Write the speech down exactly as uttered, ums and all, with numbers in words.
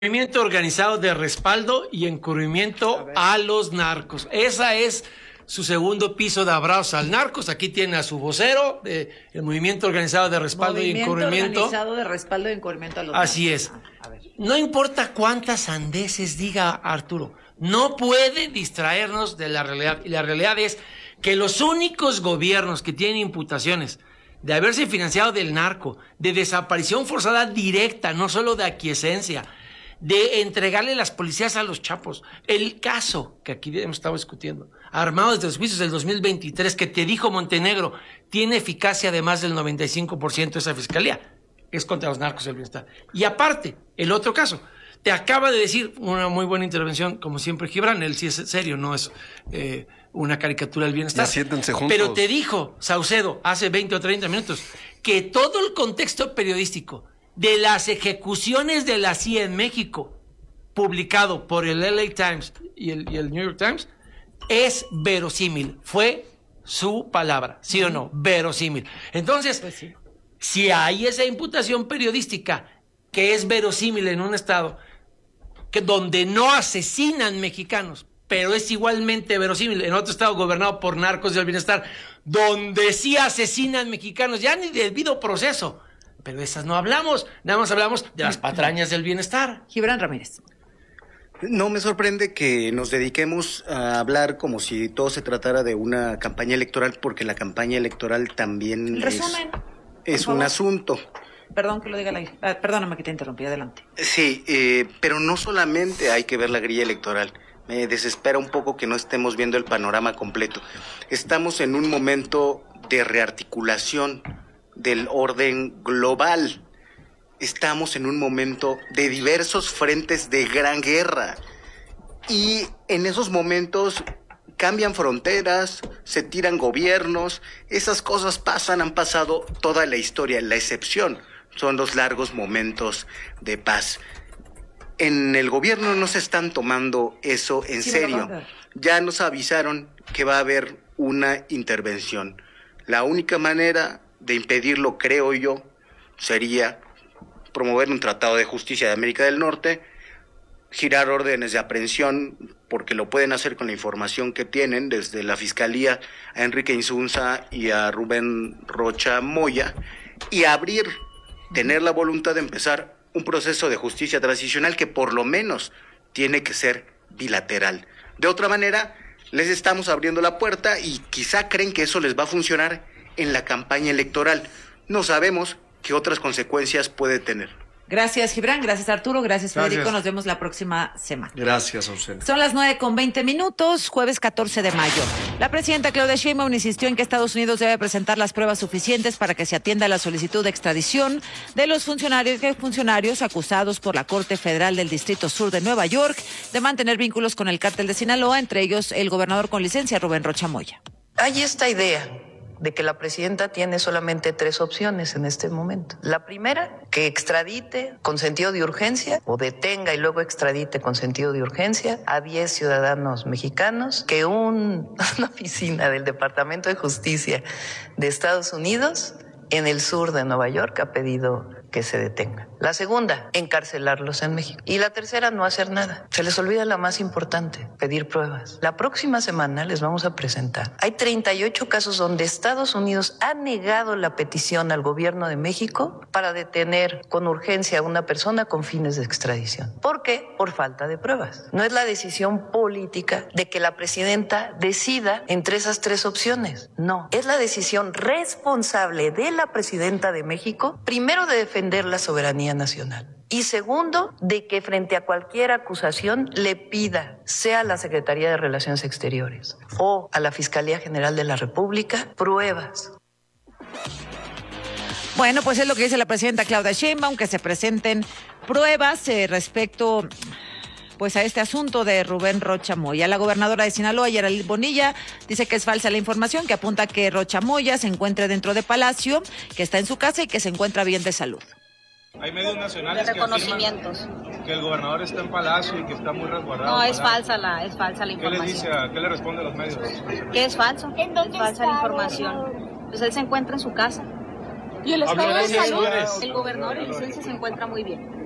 Encubrimiento organizado de respaldo y encubrimiento a, a los narcos. Esa es su segundo piso de abrazos al narcos. Aquí tiene a su vocero, eh, el movimiento organizado de respaldo movimiento y encubrimiento. organizado de respaldo y encubrimiento a los Así narcos. es. A ver. No importa cuántas sandeces diga Arturo, no puede distraernos de la realidad. Y la realidad es que los únicos gobiernos que tienen imputaciones de haberse financiado del narco, de desaparición forzada directa, no solo de aquiescencia, de entregarle las policías a los chapos. El caso que aquí hemos estado discutiendo, armado desde los juicios del dos mil veintitrés, que te dijo Montenegro, tiene eficacia de más del noventa y cinco por ciento de esa fiscalía, es contra los narcos del bienestar. Y aparte, el otro caso, te acaba de decir una muy buena intervención, como siempre Gibran, él sí es serio, no es eh, una caricatura del bienestar. Ya siéntense juntos. Pero te dijo Saucedo hace veinte o treinta minutos que todo el contexto periodístico de las ejecuciones de la C I A en México, publicado por el L A Times y el, y el New York Times, es verosímil. Fue su palabra, ¿sí o no? Verosímil. Entonces, Pues sí. si hay esa imputación periodística que es verosímil en un estado que donde no asesinan mexicanos, pero es igualmente verosímil en otro estado gobernado por narcos del bienestar, donde sí asesinan mexicanos, ya ni debido proceso. Pero de esas no hablamos, nada más hablamos de las patrañas del bienestar. Gibran Ramírez. No me sorprende que nos dediquemos a hablar como si todo se tratara de una campaña electoral, porque la campaña electoral también El resumen, es, es un asunto. Perdón que lo diga al aire. Ah, perdóname que te interrumpí, adelante. Sí, eh, pero no solamente hay que ver la grilla electoral. Me desespera un poco que no estemos viendo el panorama completo. Estamos en un momento de rearticulación del orden global. Estamos en un momento de diversos frentes de gran guerra. Y en esos momentos cambian fronteras, se tiran gobiernos, esas cosas pasan, han pasado toda la historia. La excepción son los largos momentos de paz. En el gobierno no se están tomando eso en Sí, serio. Ya nos avisaron que va a haber una intervención. La única manera de impedirlo, creo yo, sería promover un tratado de justicia de América del Norte, girar órdenes de aprehensión, porque lo pueden hacer con la información que tienen, desde la Fiscalía a Enrique Insunza y a Rubén Rocha Moya, y abrir, tener la voluntad de empezar un proceso de justicia transicional que por lo menos tiene que ser bilateral. De otra manera, les estamos abriendo la puerta y quizá creen que eso les va a funcionar en la campaña electoral. No sabemos qué otras consecuencias puede tener. Gracias, Gibran. Gracias, Arturo. Gracias, Federico. Gracias. Nos vemos la próxima semana. Gracias a usted. Son las nueve con veinte minutos, jueves catorce de mayo. La presidenta Claudia Sheinbaum insistió en que Estados Unidos debe presentar las pruebas suficientes para que se atienda la solicitud de extradición de los funcionarios, funcionarios acusados por la Corte Federal del Distrito Sur de Nueva York de mantener vínculos con el cártel de Sinaloa, entre ellos el gobernador con licencia, Rubén Rocha Moya. Hay esta idea de que la presidenta tiene solamente tres opciones en este momento. La primera, que extradite con sentido de urgencia, o detenga y luego extradite con sentido de urgencia a diez ciudadanos mexicanos que un, una oficina del Departamento de Justicia de Estados Unidos en el sur de Nueva York ha pedido que se detengan. La segunda, encarcelarlos en México. Y la tercera, no hacer nada. Se les olvida la más importante, pedir pruebas. La próxima semana les vamos a presentar. Hay treinta y ocho casos donde Estados Unidos ha negado la petición al gobierno de México para detener con urgencia a una persona con fines de extradición. ¿Por qué? Por falta de pruebas. No es la decisión política de que la presidenta decida entre esas tres opciones. No, es la decisión responsable de la presidenta de México, primero de defender la soberanía nacional. Y segundo, de que frente a cualquier acusación le pida, sea a la Secretaría de Relaciones Exteriores o a la Fiscalía General de la República, pruebas. Bueno, pues es lo que dice la presidenta Claudia Sheinbaum, que se presenten pruebas eh, respecto pues a este asunto de Rubén Rocha Moya. La gobernadora de Sinaloa, Yareli Bonilla, dice que es falsa la información que apunta a que Rocha Moya se encuentre dentro de Palacio, que está en su casa y que se encuentra bien de salud. Hay medios nacionales de que reconocimientos afirman que el gobernador está en Palacio y que está muy resguardado. No, es Palacio. falsa la, es falsa la ¿Qué le información. dice a, qué le responde a los medios? Que es falso, ¿En dónde es falsa está, la información. Pues él se encuentra en su casa. ¿Y el estado de salud? El gobernador y licencia se encuentra muy bien.